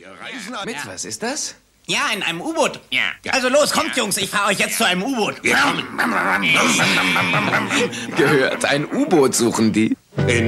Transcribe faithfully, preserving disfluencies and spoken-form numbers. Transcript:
Reisen an. Mit, was ist das? Ja, in einem U-Boot. Ja. Also los, kommt, Jungs, ich fahre euch jetzt zu einem U-Boot. Wir kommen. Gehört, ein U-Boot suchen die.